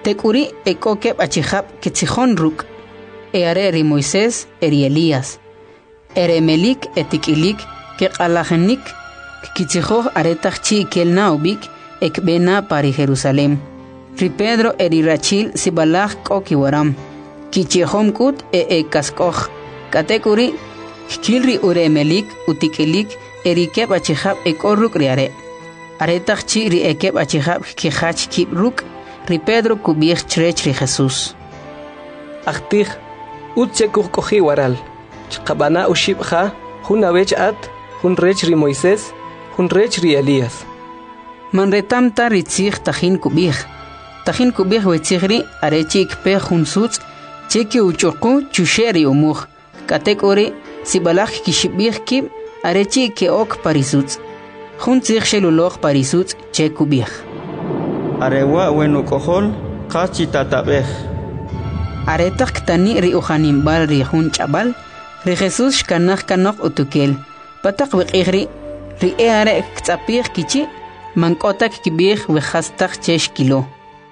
Tekuri ekokeb achihab kitzihon ruk. Eare ri Moisés eri Elías. Ere melik etikilik ke qalahenik kitzihoh aretach chi kelnaubik ekbena pari Jerusalem. Ri Pedro eri Rachil sibalach kokiwaram. Kichihom kut kaskoh. Katekuri kilri ure melik utikilik eri keb achihab ekorruk riare. Aretach chi ri ekeb achihab kihach kibruk. Ri Pedro kubich chrech ri Jesús. Achtich utchekuh kohi waral. Chqabana ushibha hunawech at hunrech ri Moisés hunrech ri Elías. Manretamta ritzich tajin kubich. Tajin kubich wetzigri arechik pe hunsuts cheki uchoku chusheri umuch. Katekori sibalach kishibich kib arechi keok parisuts. Huntzich shelulok parisuts chekubich. Arewa wenukohol kachi tatabej. Aretak tani ri uhanimbal ri hun chabal ri Jesús kanach kanok utukel. Patak wiqihri ri eare ktsapich kichi mankotak kibich wehastak chesh kilo.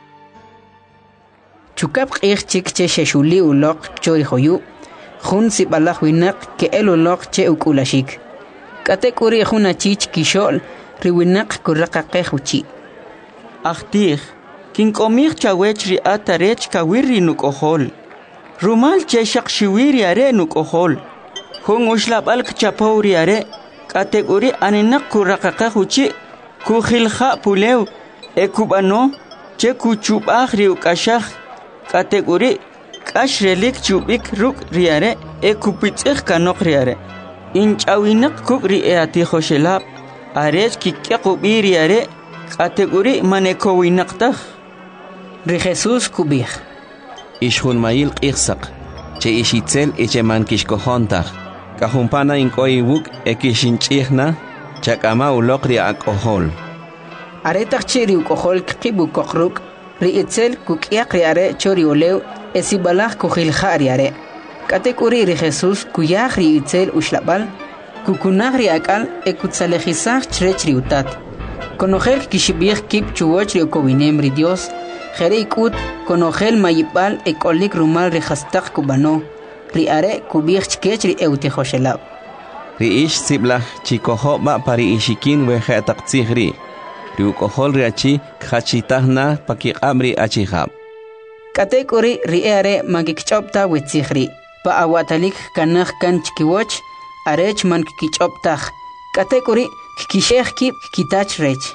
Chukap qih chik che sheshuli ulok chori hoyu. Hun sibalach winak ke el ulok che ukulashik. Katekuri hun achich kishol ri winak kuraqaqeh uchi. Achtich kinkomich chawech ri atarech kawiri nukohol. Rumal cheshak shiwiri are nukohol. Hun ushlabal kchapauri are. Katekuri aninak kuraqaqeh uchi. Kuhilha pulew ekubano che kuchubach ri ukashach. Katekuri kashrelik chubik ruk riare ekupitzich kanok riare. Inchawinak kuk ri eatihoshelab. Arech kikekubi riare. Kategori manekowinaqtaj. Ri Jesús kubich. Ishun mail qixsaq. Che ishitzel icheman kishkohontaj. Kahumpana inkoiwuk ekishinchihna. Chakama ulokri akohol. Aretach chiri ukohol kibu kokruk. Ri itzel kukiak riare chori olew esibalach kuhilja riare. Kategori ri Jesús kuyaj ri itzel ushlabal. Kukunaj ri akal ekutsalejizaj chrech ri utat. Conogel kishibich kip chuwoch ri okowinem ri Dios. Jere ikut conogel mayipal ekolik rumal ri hastak kubano. Ri are kubich chkech ri eutihoshelab. Ri ish siblah chikohoba pari ishikin weje taktzihri. Ri ukohol ri achi khachitahna pakiqabri achihab. Katekori ri are magikchopta wetzihri. Pa awatalik kanach kan chkiwoch arech man kichoptah. Katekori kisheh kip kitach rech.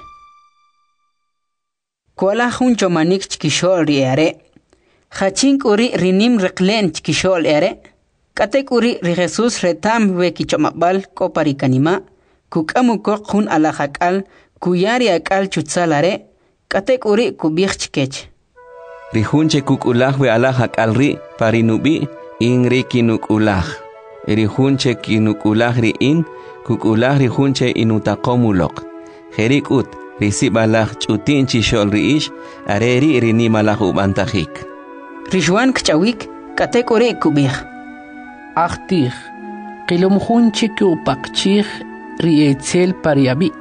Kuala hun chomanik chkishol ri are. Hachink uri rinim reklen chkishol are. Katek uri ri Jesús retam we kichomabal koparikanima. Kukamukok hun alahakal kuyari akal chutsalare. Katek uri kubich chkech. Ri hunche kukulah we alahakal ri parinubi inri kinukulah. Ri hunche kinukulah ri in kukulah ri hunche inutakomulok. Jerik ut risibalach chutin chishol ri ish areri rinimalach ubantajik. Rishwan kchawik katek uri kubich. Achtich qilum hunche kupakchich ri etzel pariabi.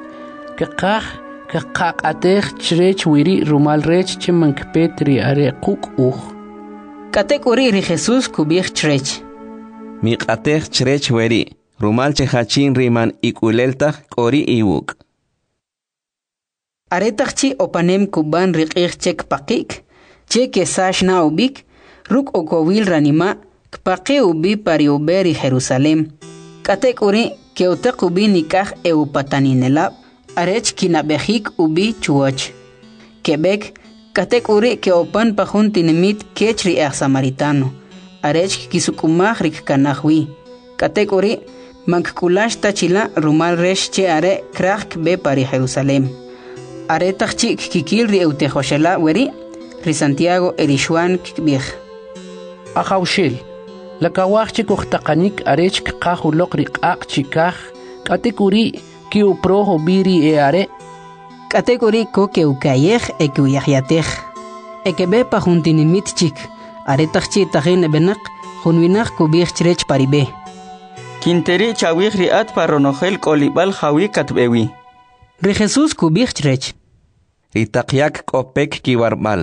Kaqaq atech chrech wiri rumal rech chimankpet ri are kuk Katek uri ri Jesús kubich chrech. Miqatech chrech weri. Rumal chehachin riman ikuleltaj kori iwuk. Aretachchi opanem kuban riqich chek pakik. Che kesash na ubik. Ruk okowil ranima. Kpaqi ubi pari uberi Jerusalem. Katek uri keutek ubi nikaj eupataninelab. Arech kinabejik ubi chuoch. Quebec. Katek uri keopan pajun tinemit kechri samaritano. Arech kisukumaj rik kanahwi. Katek uri Mankulash tachila rumal resh che are krak be pari Jerusalem. Are tachchi kikil ri eutejoshela weri ri Santiago erishuan kibich. Ahaushil. La kawachchi kuhtakanik arech kahulok ri chikah katekuri ki uproho biri are. Katekuri ko ke ukayej e ke uyahyatej. E ke be pa juntinimit chik. Are tachchi tajin benak junwinaj kubich chrech paribe. Quinteri chawih riat paronogel kolibal jawi katbewi. Ri Jesús kubich chrech. Ritaqyak kopek kiwarbal.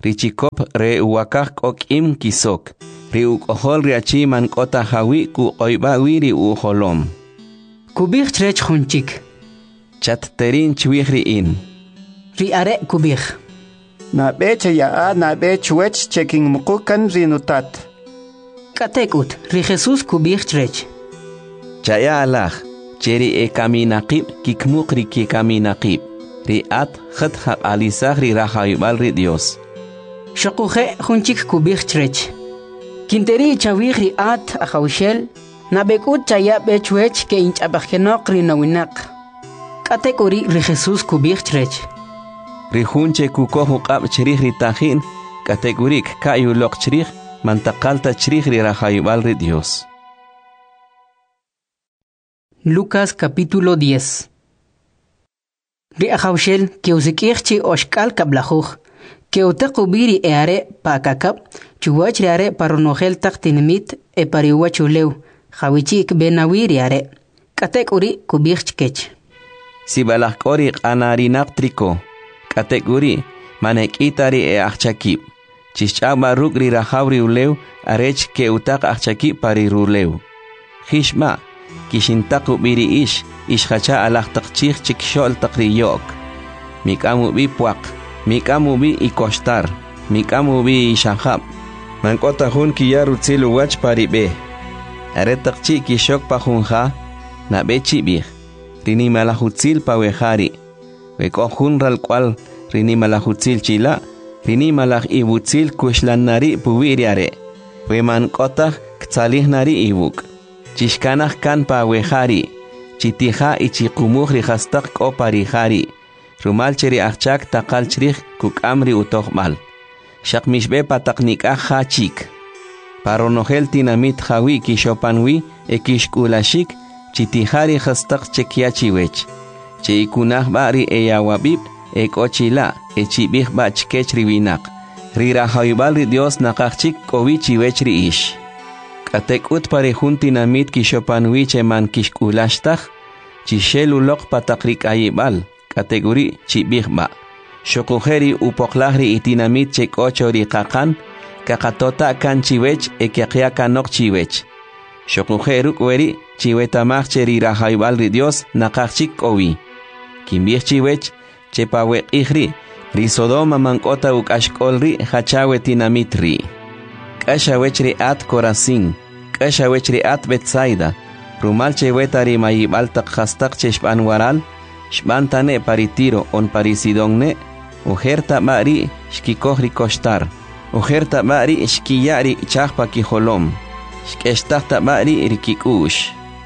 Richikop re uwakak okim kisok. Ri ukohol riachi mankota hawi ku oiba wiri uholom. Kubih trech hunchik. Chat terin chwihri in. Ri are kubih. Na beche ya na bech wech checking mukukan rinutat. Katekut, ri Jesus kubih trech. Chaya alach, cheri e kaminakib kikmukri ki kaminakib. Ri at khat hak alisah ri rahayubal ri Dios. Shakuhe hunchik kubih trech. Kinteri chawih ri at ahawshel. Nabekut chaya bechwech ke inch abakhenok ri nawinak. Katekuri ri Jesus kubih trech. Rihunche kukohu qab chirih ri tajin. Kategurik kayulok chirih. Mantakalta chirih ri rahayubal ri Dios. Lucas capítulo 10. Ri ahawshel que usikirchi oshkal kablajuj. Que utakubiri eare pakakab. Chuwach riare paronogel taktinimit e pariwachuleu. Hawichik benawiri are. Katekuri kubirchkech. Sibalakori anarinak triko. Katekuri manekitari e achakib. Chichaba rugri rahavri uleu arech ke utak achakib pari ruleu. Hishma kishintaku biri ishhacha alaktakchik chikshol takriyok. Mikamu bi puak. Mikamu bi ikostar. Mikamu bi ishahab. Mankota hun kiyaru tsilu wach pari be. Aretakchi kishok pahunha na bechi bih. Rini malahutzil pawehari. Weko hunral kwal rini malahutzil chila. Rini malah ibutzil kushlan nari puwiriare. Weman kota ktalih nari ibuk. Chishkanah kan pawehari. Chitiha ichikumuh rihastak ko parihari. Rumal cheri achak takal cherih kuk amri utohmal. Shakmishbe pataknik chik. Paronogel tinamit hawi kishopanwi ekishkulashik chitihari hastak chekiachiwech. Cheikunah bari eyawabib ekochila echibih bachkech riwinak. Rirahayubal ri Dios nakachik kowichiwech ri ish. Katekut parejun tinamit kishopanwi cheman kishkulashtah. Chishelulok patakrik ayibal. Kategori chibihba. Shokujeri upoklahri itinamit chekochori kakan. Kakatota kan chiwech ekiakia kanok chiwech. Shokujeruk weri chiwetamach cheri rahaibal ri Dios nakachik owi. Kimbich chiwech chepawek ihri. Risodoma mankota ukashkolri hachawe tinamitri. Kashawechri at Corazín. Kashawechri at Betsaida. Rumal chewetari mayibal takhastak cheshpan waral. Shbantane paritiro on parisidongne. Ujerta mari shkikohri kostar. Ujerta mari shkiyari chahpa kiholom. Shkeshtahta mari rikikush.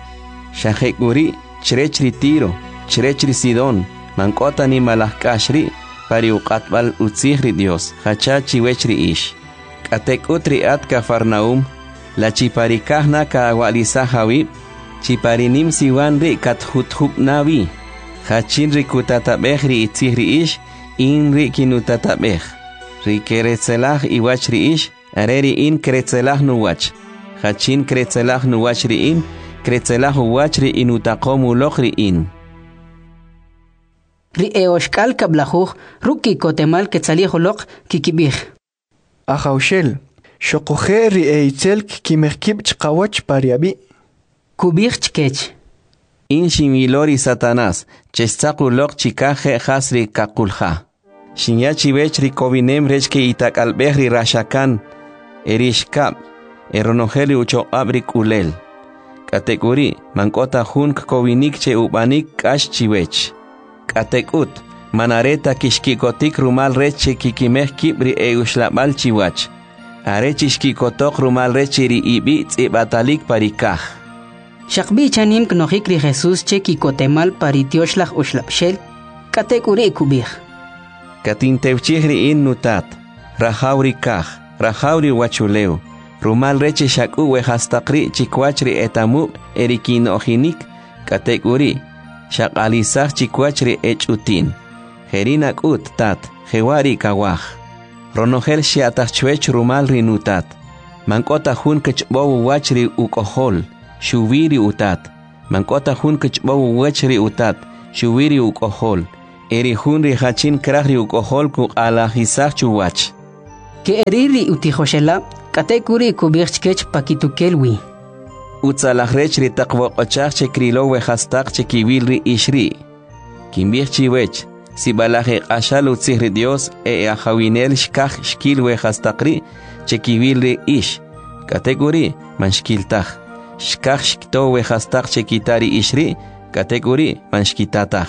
Shahekuri chrechri tiro, chrechri sidon. Mankota ni malahkashri. Pari uqatbal utzihri Dios. Hachachi wechri ish. Katek utri at Cafarnaum. La chiparikahna ka awalisa hawib. Chiparinim siwanri kat huthub navi. Hachinri kutatabehri itzihri ish. Inri kinutatabeh. Ri keretzelah iwachri ish. Areri in keretzelah nuwach. Hachin keretzelah nuwachri in. Keretzelah uwachri inutakomu lochri in. Ri eoshkal kablajuj. Ruki kotemal ketzaliholok kikibih. Ahaushel. Shokujer ri eitzelk kimekib chkawach pariabi. Kubih chkech. In shimilori Satanás, chestakulok chikaje hasri kakulha. Shinyachi vechri kovinem rechke itakalbehri rashakan, erishkab, eronogeli ucho abri kulel. Kategori, mankota hunk kovinik che ubanik kash chivech. Katekut, manareta kishkikotik rumal reche kikimeh kibri eushlabal chiwach. Arechishkikotok rumal rechiri ibi tzibatalik parikah. Shakbi chanim knohikri Jesús cheki kotemal paritioshlah ushlapshel. Katekuri kubih. Katintevchihri in nutat. Rahauri kah. Rahauri wachuleu. Rumal reche shaku wehastakri chikwachri etamu erikinohinik. Katekuri. Shakalisah chikwachri echutin. Herinak ut tat. Hewari kawah. Ronogel shiatachwech rumal rinutat. Mankota hun kechbowu wachri ukohol. Shuviri utat. Mankota hun kechbowu wachri utat. Shuviri ukohol. Eri hun rihachin krahri ukohol ku alahisach chuwach. que eriri utijoshela katekuri kubichkech pakitukelwi. Utzalajrech ri taqwoqochaj che krilo wejastaq che kiwilri ishri. Kimbirchi wech, si balaje ashal utzihri Dios ajawinel shkaj shkil wejastaqri che kiwilri ish. Katekuri man shkiltaj. Shkaj shkto wejastaq che kitari ishri, katekuri man shkitataj.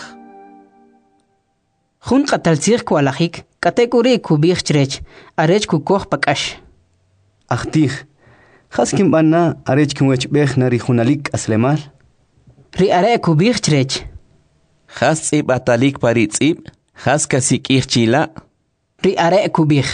Jun qataltzir kualajik, katekuri kubichtrech, arech kukoj pakash. Achtij, Haskim bana arech kimwech bech nari junalik aslemal. Ri are kubichtrech. Has tzib atalik paritzib, has kasik irchila. Ri are kubich.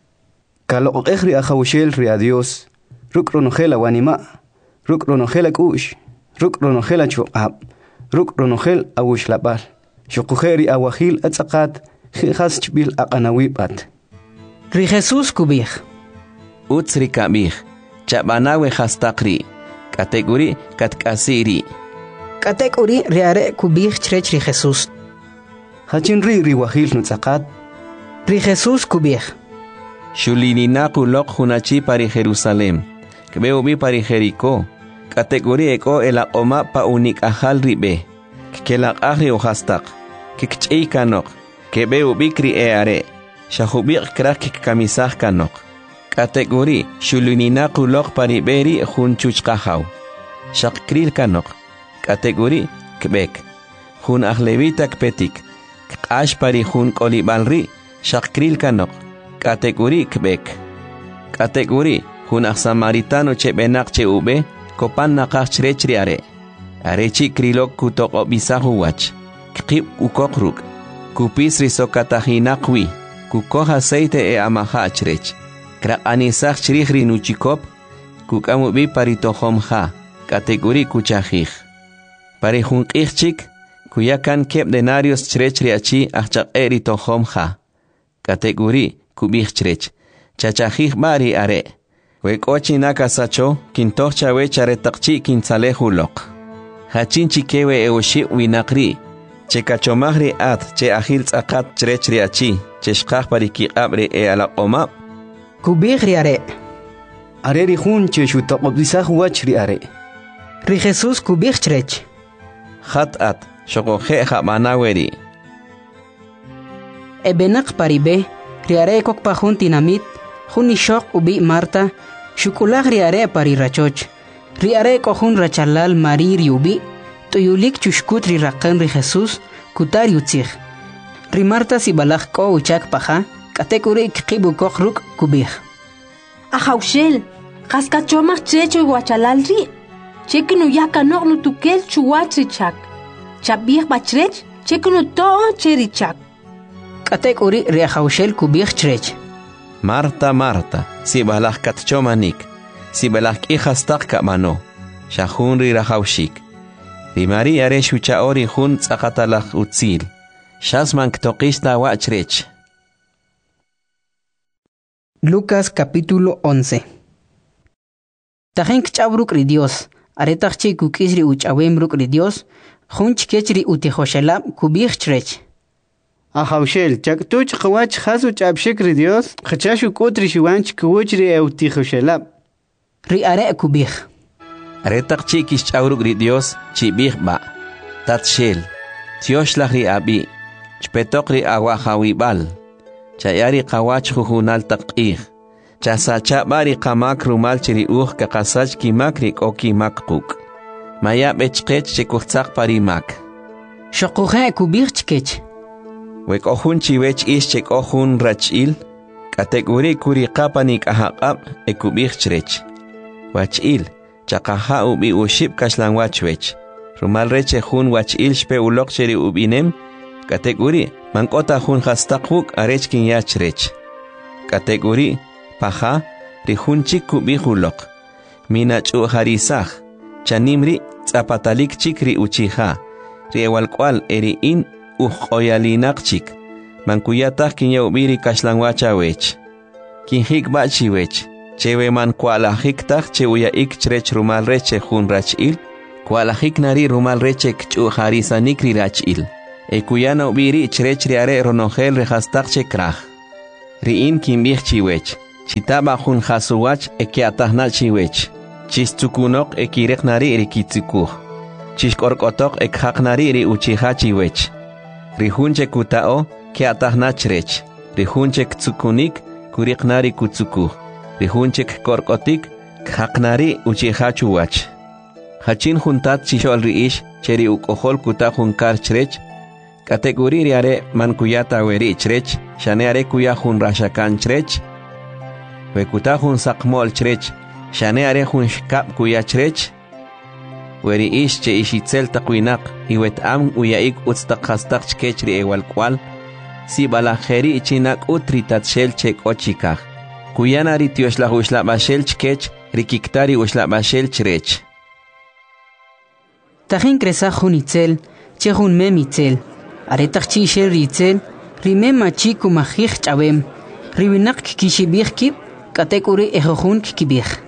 Kalo ri ajawshel ri adios. Ruk ronogela wanima. Ruk ronogela kush. Ruk ronogela chuab. Ruk ronogel awush labal. Shukujeri awahil atzakat. Has chbil aqanawibat. Ri Jesus kubich. Utzri kabich. Chabanawe hastaqri. Kategori katkasiri. Katekuri ri are kubichtrech ri Jesus. Hachin ri wahil nutzakat. Ri Jesus kubich. Shulininaku lok hunachi pari Jerusalem. Kbeu bi pari Jericó. Kategori eko el oma pa unik ahal ribe. Kelak ahri ohastaq. Kikchei kanok. Kbeu bikri eare. Shahubik krak kamisah kanok. Kategori shuluninaku lok pari beri hunchuch kahaw. Shakril kanok. Kategori kbek. Hun ahlevita kpetik. Kash pari hun kolibalri. Shakril kanok. Kategori kbek. Kategori hun samaritano che benak che ube. Kopan nakach chirechri are. Arechi krilok kutok obisahu wach. Kip ukokruk. Kupis risokatahinakwi. Kukoh aceite amaha chrech. Krak anisach chirihri nuchikop. Kukamubi paritohomha. Kategori kuchajij. Pare hun kichik. Kuyakan kep denarios chirechri achi achak eritohomha. Kategori kubich chrech. Chachajij bari are. Wekochi nakasacho, kintocha wechare takchi kinsalehulok. Hachinchi kewe eoshi winakri. Che kachomagri at, che ahil tzakat chrechri achi, che shkaj pariki abre ala oma. Kubigri are. Are rihun che shutaqobdisah wachri are. Ri Jesus kubichrech. Hat at, shokoje jamanaweri. Ebenak paribe, riare kok pahun tinamit, Juni shok ubi Marta, shukulag riare pari rachoch. Riare kohun rachalal mariri ubi, tuyulik chushkut ri rakan ri Jesus, kutar yutzig. Ri Marta si balag ko uchak paha, katekuri kikibu kokruk kubih. Ajaushel, kaskachomach checho guachalal ri. Chekinu yakanok no tukel chuwatri chak. Chabih bachrech, chekinu to cheri chak. Katekuri ri ajaushel kubih chrech. Marta, Marta, si balak katchomanik, si balak ihastak kamano, shahun ri rahaushik. Ri Maria re shuchaori hun tzakatalak utzil, shasman ktokista wachrech. Lucas capítulo 11. Tajen kchabruk ri Dios, aretachchi kukisri uchawembruk ri Dios, hun chkechri utihoshelab kubih chrech. Ajaushel, chaktuch qawach hasu chabshikri Dios, khachashu kutri shiwanch kuwchri eutijoshelab. Ri are kubih. Aretak chikis chauruk ri Dios, chibih ba. Tatshel, tioshlach ri abi, chpetok ri awahawibal. Chayari qawach juhunal taqih. Chasacha bari qamak rumal chiri kakasach kimakri o kimakquk. Maya bechqech chekuchtzaq parimak. Shokuhe kubih chkech. Wek ohun chiwech ish chek ohun rachil, kategori kuri kapanik ahaqab ekubich chrech. Wachil, chakaha ubi uship kashlan wachwech. Rumal reche hun wachil shpe ulok cheri ubinem, kategori mankota hun hastakuk arechkin yachrech. Kategori paha rihun chik kubihulok. Minachu harisach, chanimri zapatalik chikri uchiha. Riewalkwal eri in oyalinak mankuyatak kinyawbiri kaslanwacha wech. Kinhik bachi wech. Chewe man kualahik tak che uyaik chrech rumal reche hun rachil. Kualahik nari rumal reche kchu harisanikri rachil. Ekuyana ubiri chrech riare ronogel rehastak che krach. Riin kimbich chiwech. chitaba hun hasuwach eke atahna chiwech. Chistukunok ekireknari rikitsikuh. Chishkorkotok ekhaknari ri uchiha chiwech. Rihunche kutao ke atahna chrech. Rihunche tsukunik kuriknari kutsukuh. Rihunche korkotik khaknari uchiha chuwach. Hachin juntat chishol riish cheri ukohol kuta junkar chrech. Kategori riare mankuyata weri chrech. Shaneare kuya jun rashakan chrech. Wekuta jun sakmol chrech. Shaneare jun shkap kuya chrech. Weri ish che ishitzel takuinak. Iwet am uyaik utstakastak chkechri ewal kwal. Si balajeri chinak utritat shel chek ochikah. Kuyanari tioshla uslabashel chkech. Rikiktari uslabashel chrech. Tajin cresa junitzel, che jun memitzel. Aretach chi shel ritzel, rime machi kumajich chabem. Ribinak kishibich kip, katekuri ejojun kibich.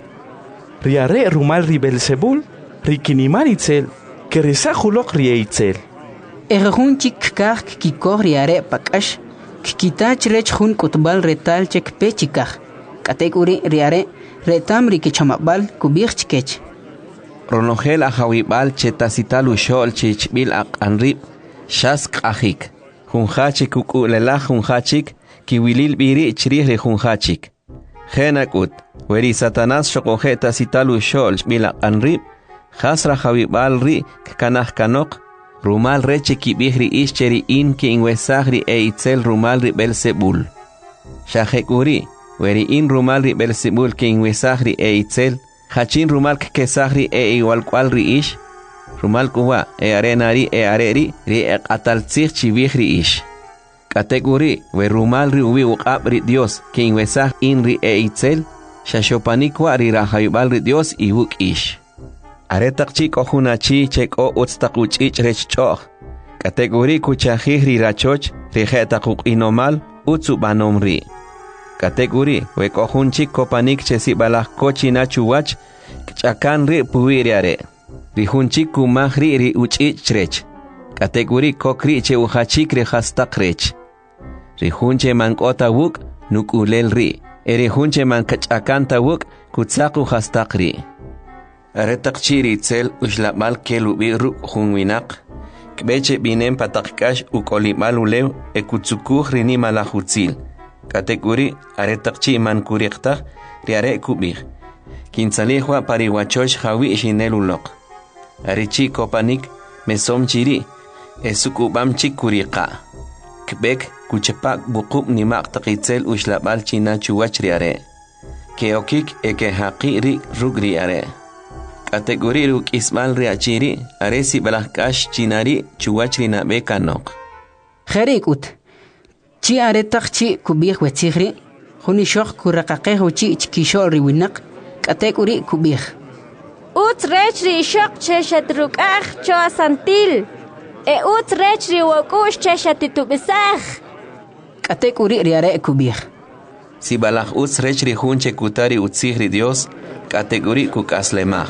Riare rumal ribelsebul, rikinimalitzel, keresa julok rieitzel. Ejojun chik kach kikor riare pakash, kikitach rech jun kutbal retal chek pechikach. Katekuri riare, retam rikichamabal kubich chkech. Ronogel ajawibal chetasital ushol chichbil anrib shask ajik. Junhachik kukulela junhachik kiwilil biri chrih junhachik. Genakut, weri Satanás shokoje tasital ushol bil anrib hasra jawibal ri kanaj kanok rumal reche kibihri ischeri in ki inwesagri itzel rumal ri Belzebul. Shajekuri, weri in rumal ri Belzebul ki inwesagri itzel. Hachin rumal kesahri igual cual riish. Rumal kuwa arenari areri ri ataltzich chivihri ish. Kategori we rumal ri ubi uqab ri Dios que inwesah in ri itzel. Shashopanikwa ri rahayubal ri Dios ibuk ish. Aretak chiko hunachi cheko utstakuch ich rechchoch. Kategori kuchahih ri rachoch ri hetakuk inomal utsubanom ri. Kategori we kohunchik kopanik chesi balah kochina chuwach chakan ri puiriare rihunchik kumahri ri uchichrech. Kategori kokri che uhachik ri hastakrech rihunche mankota wuk nukulel ri erihunche mankachakanta wuk kutsaku hastakri. Aretakchi ritzel ushlabal kelubi ru hunwinak kbeche binem patakkash ukolimal ulew ekutsukuh rini malahutzil. Kategori aretakchi mankuriqtaq riare kubih. Kinsalihwa pariwachosh hawi shinelulok. Arichi kopanik mesom chiri esukubam chikuriqa. Kbek kuchepak buqub nimaq taqitzel ushlabal china chuwach riare. Keokik eke haqiri rugri are. Kategori ruk ismal riachiri aresi balahkash chinari chuwach rinabe kanok. Kherikut. Chi aretak chi kubih wetzihri, hunishok kurakake huchi chkishol riwinak, katekuri kubih. Uts rechri shok cheshatrukach cho asantil, uts rechri wakush cheshatitubisach. Katekuri riare kubih. Si balach uts rechri hunche kutari utsihri Dios, kateguri kukaslemach.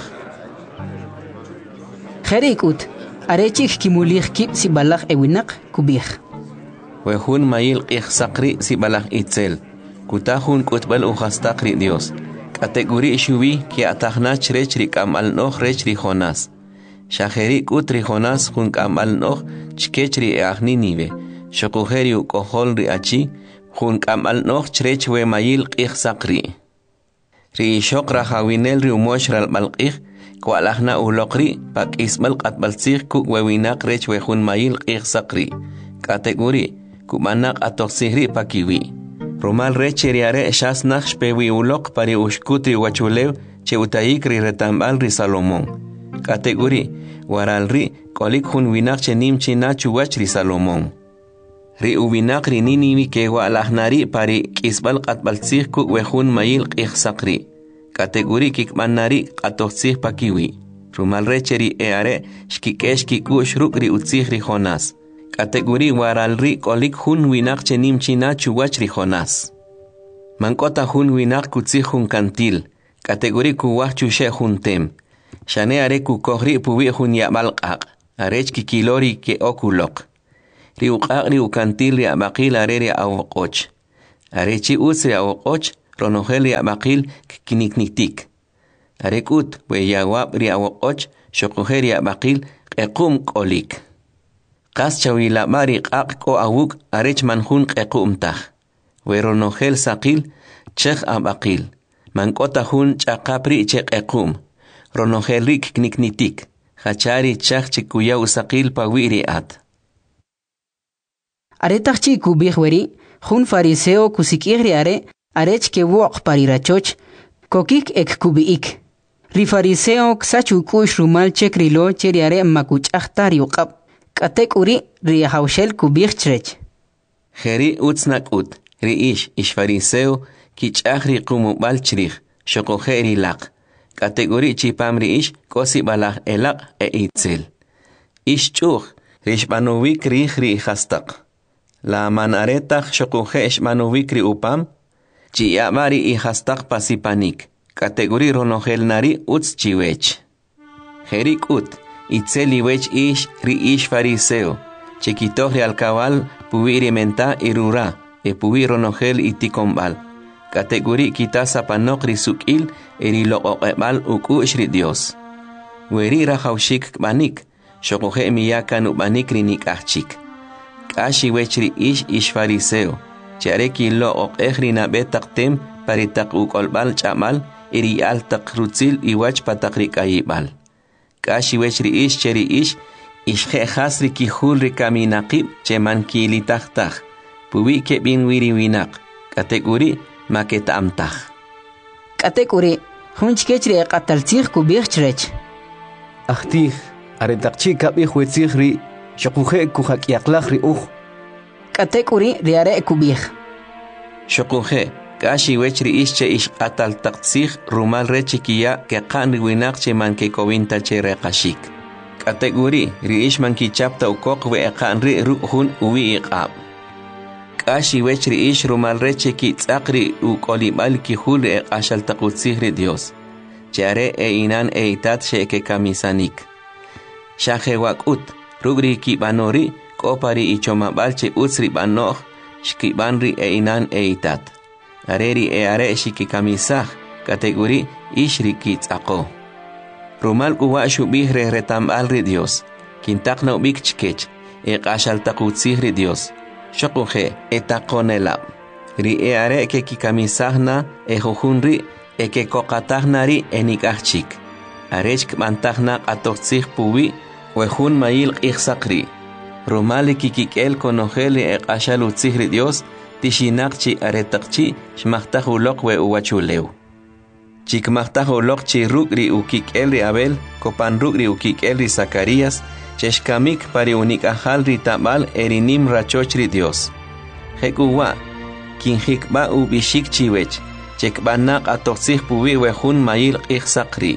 Kherikut, arechik kimulih kip si balach ewinak kubih. Wehun mayil qihsaqri si balak itzel. Kutahun kutbal uhastaqri Dios. Kategori shubi ki atahna chrechri kamal noh rechri Jonas. Shaheri kutri Jonas hun kamal noh chkechri ahni nive. Shokuheri ukohol achi hun kamal noh chrech we mayil qihsaqri. Ri shok rahawinel ri umoshral balqih kwalahna ulokri pak ismal qatbalsih ku wewinak rech we hun mayil qihsaqri. Kategori kumanak atoksihri pakiwi. Rumal recheriare shas naksh pewi ulok pari ushkutri wachulew che utayikri retambal ri Salomón. Kategori waral ri kolik hun winak che nimchi nachu wach ri Salomón. Ri uwinak ri niniwi ke walahnari pari kisbal qatbalsih ku wehun mayil qihsaqri. Kategori kikmanari atoksih pakiwi. Rumal recheri eare shkikesh kikush rukri utsihri Jonas. Kategori waral ri kolik hun winak chenim china chuwach ri Jonas. Mankota hun winak kutsi hun kantil. Kategori kuwach chushe hun tem. Shane are kukohri puwi hun yabal qaq. Arech kikilori ke okulok. Ri uqaq ri ukantil ri abaqil are ri awqoch. Arechi uts ri awqoch ronojel ri abaqil knikniktik. Arekut we yawab ri awoqoch shoqoje ri abaqil qequm qolik. Qas chawila mari qaq ko awuk arech manjun qequmtaj. We ronojel saqil chej abaqil. Mankota hun chaqapri che qequm. Ronojel rik kniknitik. Hachari chaj chikuya usaqil pawiri at. Aretach chi kubih weri, hun fariseo kusikigri arech ke wok parirachoch, kokik ek kubiik. Ri fariseo ksachu kush rumal chekrilo cheri are makuch ahtari uqab. Katek uri ri haushel kubih chrech. Heri utsnak ut, ri ish fariseo kichagri kumubal chrich, shokoheri laq. Kategori chipamri kosi balach elaq itzel. Chuch, rishmanovik ri hastak. La manaretach shokuhe ishmanovik upam, chiyamari hastak pasipanik. Kategori ronogel nari uts chiwech. Herik ut, itzel iwech ri fariseo. Chiquitoh al cabal pubiri menta irura, pubi ronogel itikombal. Kategori kita sapanok risukil eri loqoqebal ukushri Dios. Weri rahaushik banik, shokohe miyakan ubanik rinik achik. Kashi wechri ish fariseo, chareki loqoqehri nabetaktem paritak ukolbal chamal eri altak rutzil iwach patakrikayibal. Kashi wechri cheri ish hasri kihulri kaminaqib cheman kilitahtah, pubi kebin wiri winak. Kategori maketa amtah. Kategori hunchkechri qataltzig kubih chrech. Ahtih aretakchi kabih wetzigri shokuhe kuhakyaqlahri Kategori riare kubih. Shokuhe kashi wechri ish qataltzig rumal rechikiya ke qan winak cheman ke kovinta chere qashik. Kategori ri man kichapta ukok we qanri ruhun uwi iqab. Kashi wechri rumal reche ki tsakri u kolibal ki hul ashal taqutsihri Dios. Chare inan itat sheke kamisanik. Shaje wakut rugri ki banori kopari ichomabal che utsri banoh shkibanri inan itat. Areri are shiki kamisah kategori ishri ki tsako. Rumal kuwa shubihre retambalri Dios. Kintakna ubik chkech ashal taqutsihri Dios. Shokuhe etakonela. Ri are ke kikamisahna jujunri ke kokatahnari enikachik. Arech mantahna atotzig puwi wejun mail ichsakri. Romali kikikel konojeli ashalutzigri Dios tishinakchi aretakchi shmahtahulok we uwachuleu. Chikmahtahulok chi rugri ukikelri Abel kopan rugri ukikelri Zacarías cheshkamik pari unik ajalri tabal erinim rachochri Dios. Hekuwa, kinjikba ubishik chiwech, chekbanak atoxig puwi wejun mayil ichsakri.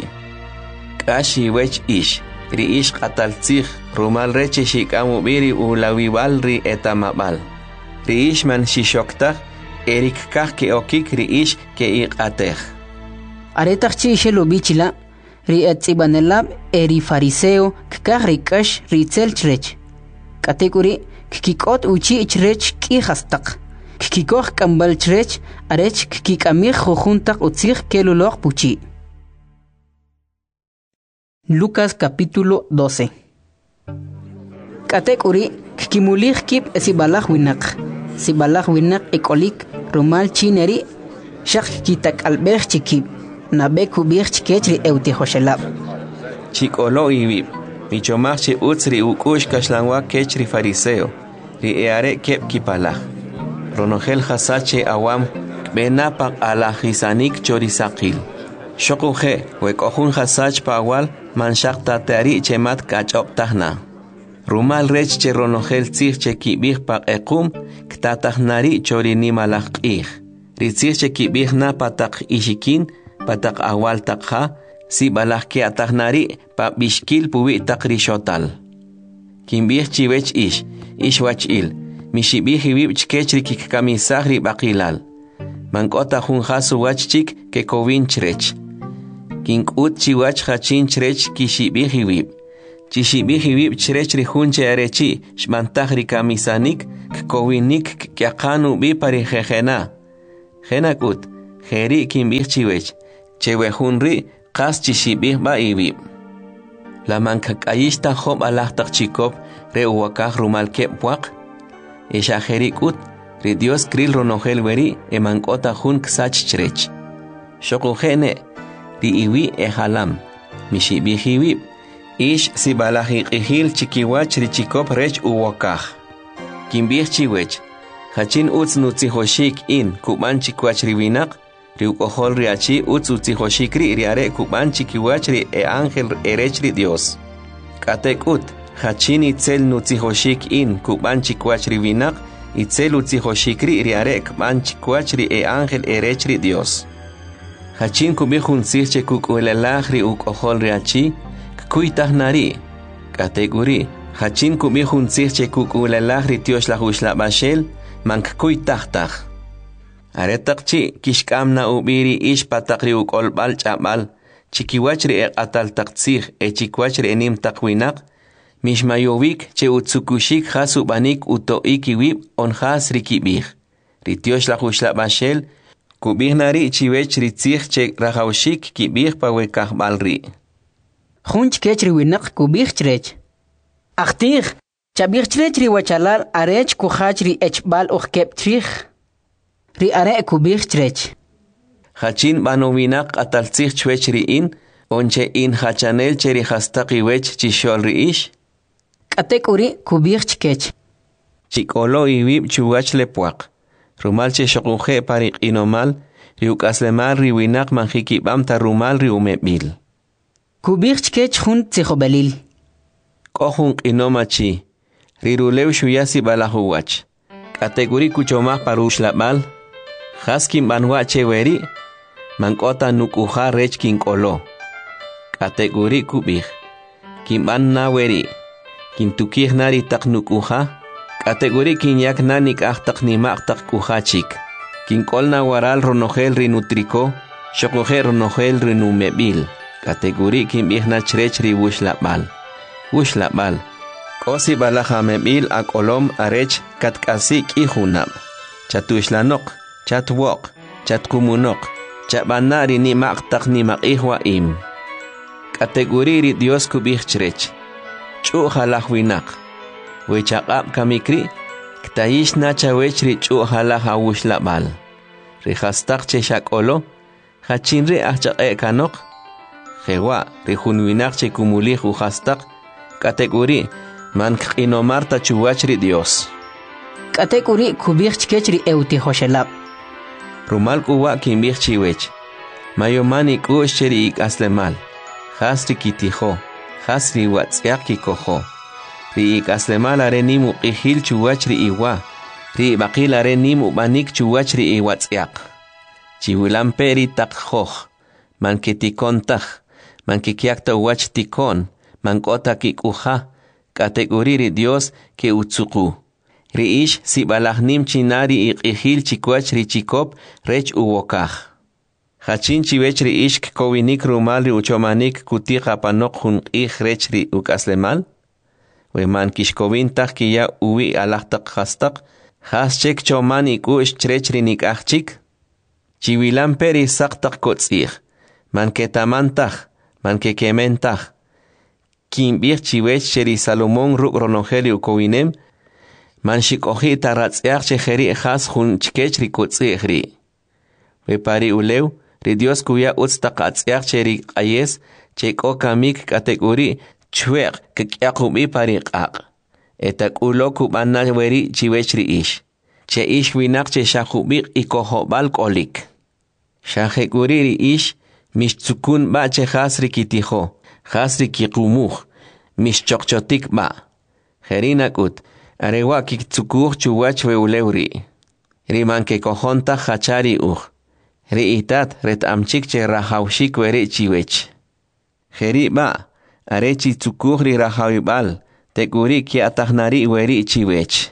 Kashi wech ri qataltzig, rumal reche shikamubiri ulawibalri etamabal. Ri man shishoktaj, erik ke okik ri ke iqatej. Aretachchi shelo bichila, ri etzibanelab eri fariseo kkagri kash ri tselchrech. Kategori kikot uchi chrech ki hastak. Kikikoh kambal chrech arech kikamir jujuntak utzig kelulok puchi. Lucas capítulo 12. Kategori kikimulig kip sibalach winak ekolik rumal chineri shak kitak albech chikip. Nabeku bir chikechri euti hoshelab. Chikolo ibib. Michomachi utsri ukush kashlanwa kechri fariseo. Ri eare kep kipalach. Ronogel hasache awam benapak alahisanik chorisakil. Shokuhe wekohun hasach pawal manshakta teari chemat kachop tahna. Rumal rech che ronogel tzig che kibih pak ekum ktatahnari chorini malach ih. Ritzig che kibih na patak ishikin patak awal takha si balak ke atahnari pa bishkil puwi takri shotal. Kimbih chiwech ish wachil, mishibih hiwib chkechri kikamisahri bakilal. Mankota hun hasu wachchik ke kovin chrech. Kinkut chiwach hachin chrech kishibih hiwib. Chishibih hiwib chrechri hunche arechi shmantahri kamisanik kovinik kyakanu bi pari jejena. Jenakut, Jeri kimbih chiwech, chewe hunri qas chishibih ba ibib. La mankakayishta job alahtak chikop re uwakaj rumal kepwak. Isha jeri kut, ri Dios kril ronogel weri emankota hun ksach chrech. Shokujene, ri iwi ehalam, mishibih ibib. Ish sibalahi qihil chikiwach ri chikop rech uwakaj. Kimbih chiwech, hachin utz nutzihoshik in kuban chikwach riwinak, ri ukohol ri achi utz utzihoshik ri are kuban chikiwach ri ángel erech ri Dios. Katek ut, hachin itzel nutzihoshik in kuban chikwach riwinak, itzel utzihoshik ri are kuban chikwach ri ángel erech ri Dios. Hachin kubihun sirche kukuelelaj ri ukohol ri achi, kuitah nari, katek uri, hachin kubihun sirche kukuelelaj ri Dios la hushla bashel, mank kuitah. Aretakchi kishkamna ubiri ish patakri ukolbal chabal, chikiwachri atal taktsig chikiwachri enim takwinak, mishmayovik che utsukushik hasubanik utoikiwib on has rikibig. Ritiosh la hushla bashel, kubihnari chiwech ritzig che rahaushik kibig pawekahbalri. Hunch kechri winak kubig chrech. Achtig, chabig chrechri wachalal arech kuhachri echbal ukeptrich. Ri are kubig chrech. Hachin banowinak ataltzig chwechri in, onche in hachanel cheri hastaki wech chishol ish. Katek uri kubig chkech. Chikolo iwib chuwach lepuak. Rumal che shokuje parik inomal, riukaslemal riwinak manjikibam ta rumal riumebil. Kubig chkech hun tzijobalil. Kohun inomachi. Rirulew shuyasi balahuwach. Kategori kuchomah parush labal. Haskin banwa cheweri. Mankota nukuha rech kinkolo. Kategori kubig. Kimban naweri. Kintukih nari tak nukuha. Kategori kinyak nanik ahtak nimak tak kuhachik. Kinkol na waral ronogel rinutriko. Shokohe ronogel rinumebil. Kategori kimbih na chrech ri wushlabal. Wushlabal. Kosi balaja mebil akolom arech katkasik ihunab. Chatushlanok, chatwok, chatkumunok, chabanari ni maktak ni makihwa im. Kategori ri Dios kubih chrech. Chu halahwinak. Wechakap kamikri, ktayish na chawech ri chu halaha wushlabal. Rihastak che shakolo, hachinri ahchak kanok. Jewa, rihunwinak che kumulih uhastak. Kategori mank inomarta chuwachri Dios. Kategori kubig chkechri euti hoshelab. Rumal kuwa kimbih chiwech. Mayomani kush cheri ik aslemal. Hasri kitiho. Hasri watsyak kikoho. Ri ik aslemal are nimu qihil chuwachri iwa. Ri bakil are nimu banik chuwachri iwatsyak. Chiwilamperi takhoh. Manketikon tak. Mankikiakta wach tikon. Mankota kikuha. Kategori ri Dios ke utsuku. Ri ish si balahnim chinari iqihil chikwach ri chikop rech uwokaj. Hachin chiwech ri ish kowinik rumal ri uchomanik kutika panok hun ih rech ri ukaslemal. Weman kishkovin tak kiya uwi alahtak hastak. Has chek choman ikush chrech ri nikachik. Chiwilan peri saktak kotzih. Manketamantaj. Mankekementaj. Kimbir chiwech cheri Salomón ruk ronogeli ukowinem. Manshikohi taratziach chejeri has hun chkech ri kotzihri. Wepari ulew, ri Dios kuya utstakatziach cheri ayes, cheko kamik kategori chwek kekyakubi pariqaq. Etak ulo kubana weri chiwech ri ish. Che ish winak che shakubik ikohobal kolik. Shahekuri ri ish, mishtzukun ba che hasri kitiho. Hasri kikumuj, mishchokchotik ba. Jerinakut, arewa kiktukuj chuwach weulewri. Riman ke kojonta hachari uj. Ri itat ret amchik che rahaushik weri chiwech. Jeri ba, arechi tsukuj ri rahawibal, tekuri ki atahnari weri chiwech.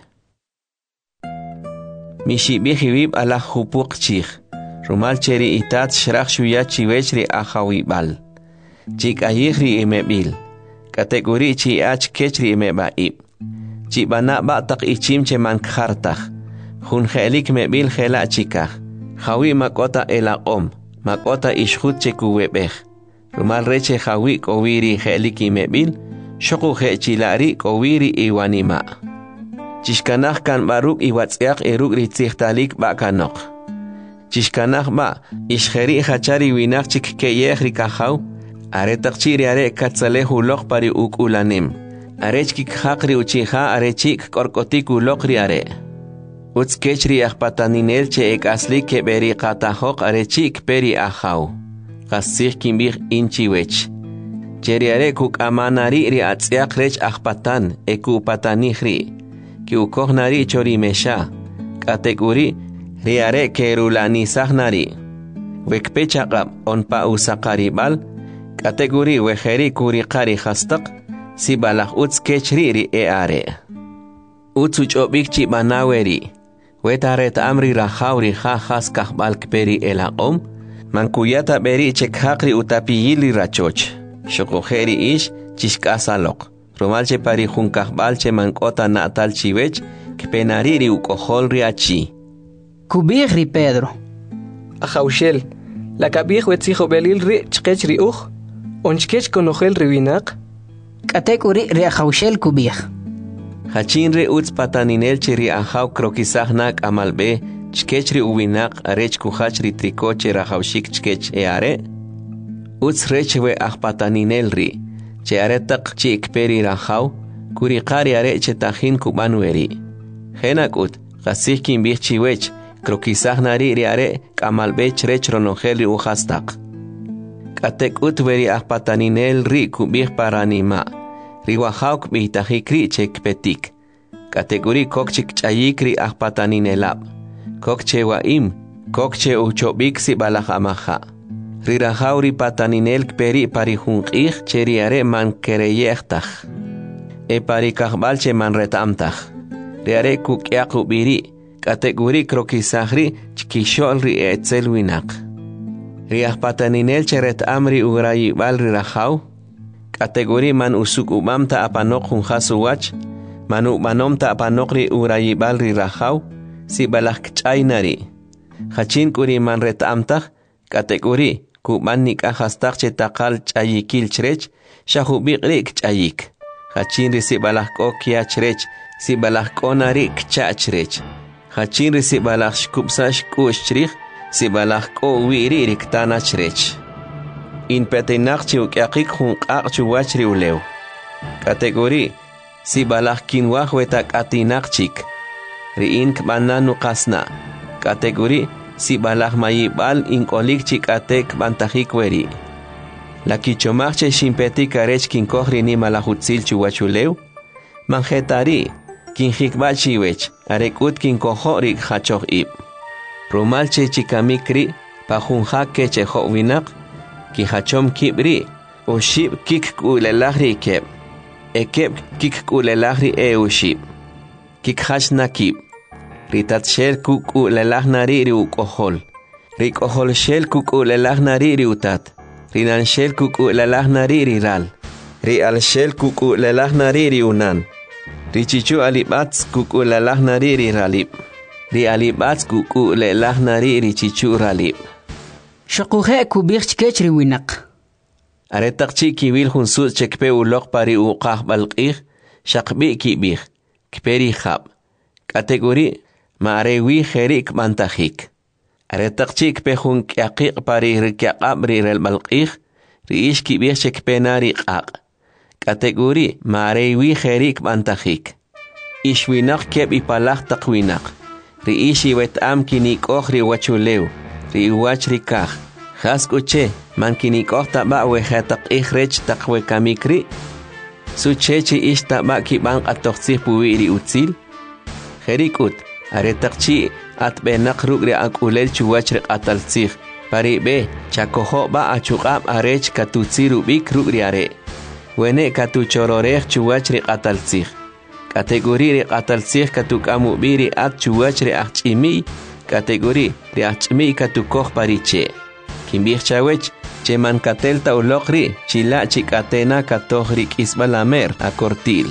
Mishibihibib ala hupuk chich. Rumal cheri itat shrach shuya chiwech ri ahawibal. Chik ayihri imebil. Kategori chi ach kechri imebaib. Chi bana batak ichim che mankhartak. Hun helik mebil hela chikah. Jawi makota elaqom, makota ishhut chekuwebej. Rumal reche jawi kowiri jeliki mebil, shoku jechilari kowiri iwanima. Chishkanaj kan baruk iwatziak eruk ritziehtalik bakanok. Chishkanaj ba, ishjeri hachari winak chik keyej rikajaw, aretak chiri are katzalehu lok pari ukulanim. Arechkik hakri uchiha arechik korkotik ulokri are. Utskechri ahpataninel che ek asli ke beri qatajok arechik peri ajaw. Qasih kimbih inchiwech. Cheri are kuk amanari ri atziak rech ahpatan eku patanihri. Ki ukohnari chori mesha. Kateguri ri are kerulani sahnari. Wekpechaqab onpa usakaribal. Kateguri wejeri kurikari hastak. Si balak uts kechri e are. Uts uchobik chi banaweri. Wetaret amri rajauri jajas kahbal kperi elaqom. Mankuyata beri chekhakri utapiyili rachoch. Shokojeri ish chishkasalok. Romalche pari junkahbalche mankota natal chiwech. Kpenariri ukojolri achi. Kubigri Pedro. Ajaushel. La kabij wetzijo belil ri chkechri uj. Onchkech konojel riwinak. Katek uri reajaushel kubij. Hachinre uts pataninel chiri ajaw krokisahnak amalbe, chkechri uwinak arech kuhachri trikoche rajaushik chkech eare. Uts rechwe ahpataninel ri, che aretak chi ikperi rajaw, kurikari are che tajin kubanueri. Henak ut, gasihkin bih chiwech, krokisahnari ri are kamalbe chrech ronojeli uhastak. Katek ut veri ahpataninel ri kubih paranima. Riwahauk bitajikri chekpetik. Kategori kokchik chayikri ahpataninelab. Kokche waim, kokche uchobik si balajamaja. Rirahauri pataninel kperi parijunqih cheriare man kereyechtaj. E parikahbalche man retamtaj. Riare kukyakubiri. Kategori krokisahri chkisholri etzelwinak. Riahpataninel cheret amri urayibal rirahaw. Kategori man usuk umamta apanok junjasuwach, man umanomta apanokri urayibal rirajaw, si balak chaynari. Hachin kuri man retamtaj, kategori kuman nikahastak che takal chayikil chrech, shahubikri chayik. Hachin si balak okia chrech, si balak onari kchachrech. Hachin si balak shkupsash kushchrich, si balak wiri riktana chrech. In petenakchi ukyakik junqaqchu wachri ulew. Kategori si balak kinwaj wetak atinakchik. Riin kbananu qasna. Kategori si balak mayibal inkolikchik atek bantajik weri. La kichomachche shimpetik arech kinkojri ni malajutzilchu wachulew. Manjetari kinjikbachiwech arekut kinkojori khachoq ib. Rumalche chikamikri pajunjak kechejo winak. Ki hachom kibri, o shib kik kulelahri keb. Ekeb kik kulelahri ushib. Kik hash nakib. Ritat shel kuk ulelahnari ukohol. Rik ohol shel kuk ulelahnari utat. Rinan shel kuk ulelahnari ral. Ri al shel kuk ulelahnari unan. Richichu alibats kuk ulelahnari ralib. Ri alibats kuk ulelahnari richichu ralib. Shokuje kubig chkechri winak. Aretak chi kiwil hunsus chekpe ulok pari uqah balqih, shakbi kibig, kperi khab. Kategori maarewi jerik mantajik. Aretak chi kpe hun kyaqik pari rikyaqab rirel balqih, riish kibig chekpe nari qaq. Kategori maarewi jerik mantajik. Ishwinak keb ipalak takwinak. Riish iwet am kinik ohri wachulew. Riwach rikaj. Haskuche, mankinikoj taba wejatak ihrech takwe kamikri. Suchechi ish taba kibanq atoxtzih puwiri utzil. Jerikut, aretakchi atbenak rugri akulel chuwach ataltzih. Pari be, chakojo ba achuqab arech katutsiru bik rugri are. Wene katuchororech chuwach ataltzih. Kategori ataltzih katukamu biri at chuwach achimi. Kategori riachmi katukoj pariche. Kimbih chawech, che mankatelta ulokri, chila chikatena katojri kisbalamer a cortil.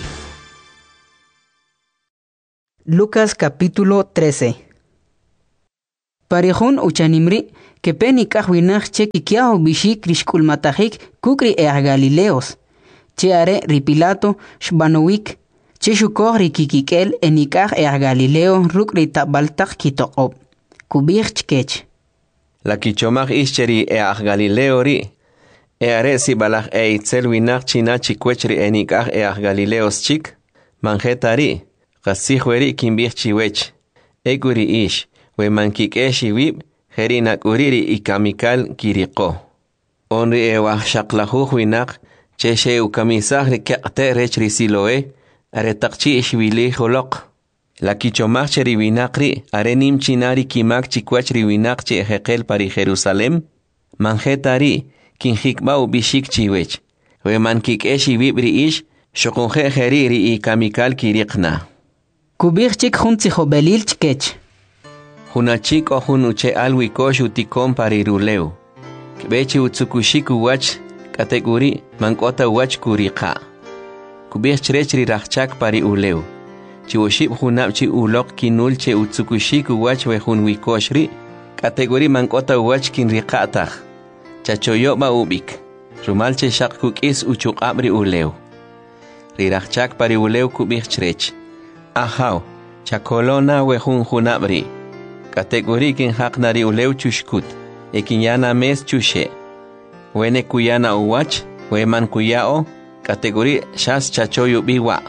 Lucas capítulo 13. parihun uchanimri que peni kahwinach che kikiaho bishik rishkulmatahik kukri Galileos. Che are ripilato shbanowik che shukor rikikikel enikah Galileo rukri tabaltak kitokop. Kubir chkech. La kichomach ischeri Galileo ri. Are si balach itzel winach china chikwechri enikah Galileos chik. Manjetari. Qasihweri kimbich chiwech. Eguri ish. We mankikeshi wib. Herina kuriri ikamikal kiriko. Onri shaqlahu winach. Cheshe ukamisah rikyaqte rechri siloe. Aretakchi ishwili holok. La kichomach cheri winakri. Arenim chinari kimak chikwachri winakchi ejekel pari Jerusalem. Manjetari. Kinjikbau bishik chiwech. We mankikeshi wibri ish. Shokunje heriri ikamikal kirikna. Kubir chik juntijo belil chkech. Hunachik o hunuche alwikosh utikon pariruleu. Kbechi utsukushiku wach kategori mankota wach kurika. Kubir chrechri rachak pari uleu. Chiwoship hunapchi ulok kinulche utsukushiku wach we hunwikoshri. Kategori mankota wach kinrikatach. Chachoyo ba ubik. Rumalche shak kukis uchukabri uleu. Rirachak pari uleu kubir chrech. Ahau, chakolona we hunabri. Kategori kin haknari uleu chushkut. Ekinyana mes chushe. Wene kuyana uwach, weman kuyao. Kategori shas chachoyu biwa.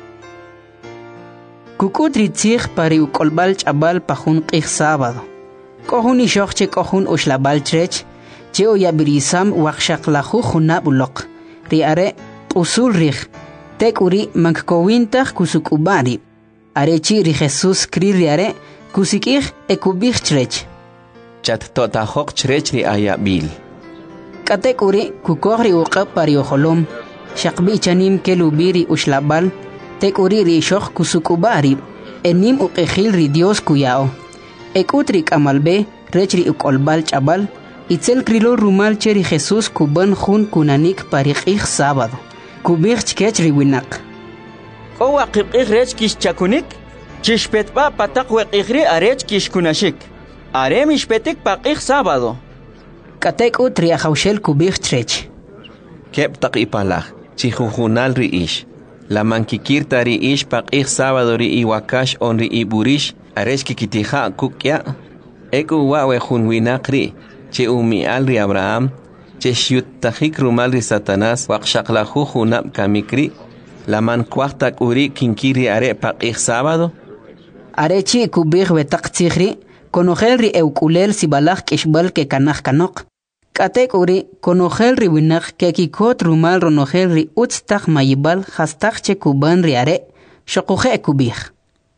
Kukutri tzich pari ukolbal chabal pahun qih sábado. Kohun ishokche kohun ushlabal trech. Cheo yabirisam wakshaklahu hunab ulok. Riare usul rich. Tekuri mankowintach kusukubari. Arechi ri Jesus kri riare kusikih ekubich trech. Chat totahok trech ri ayabil. Katekuri kukohri uqab pari oholom. Shakbi chanim kelubiri ushlabal. Tekuri ri shok kusukubari. Enim uqehil ri Dios kuyao. Ekutri kamalbe rechri ukolbal chabal. Itzel krilo rumal cheri Jesus kuban jun kunanik pari qih sábado. Kubir chkech ri winak. Owa qibqih rech kish chakunik. Chishpetba patak weqihri arech kish kunashik. Arem ishpetik paqih sábado. Katek utri ahaushel kubir trech. Kep tak ipalach. Chihujunal ri ish. La mankikirta ri ish paqih sábado ri iwakash on ri iburish. Arech kikitija kukya. Eku wawe jun winakri. Che umial ri Abraham. Che shiutajik rumal ri Satanás. Waqshaqlahu junab kamikri. La man kuahtak uri kinkiri are paqih sábado. Arechi kubir betak tzihri. Konogel ri eukulel sibalach kishbal ke kanach kanok. Katek uri konogel ri winach ke kikot rumal ronogel ri utstak mayibal hastak che kuban ri are. Shokuje kubir.